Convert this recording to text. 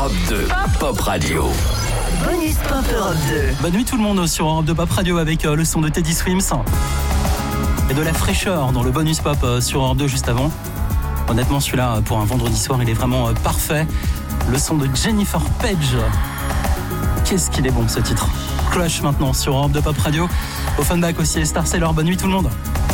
Europe 2 Pop Radio. Bonus Pop Europe 2. Bonne nuit tout le monde sur Europe 2 Pop Radio avec le son de Teddy Swims et de la fraîcheur dans le bonus pop sur Europe 2 juste avant. Honnêtement, celui-là, pour un vendredi soir, il est vraiment parfait. Le son de Jennifer Page. Qu'est-ce qu'il est bon ce titre. Crush maintenant sur Europe 2 Pop Radio. Offenbach aussi et Star Sailor. Bonne nuit tout le monde.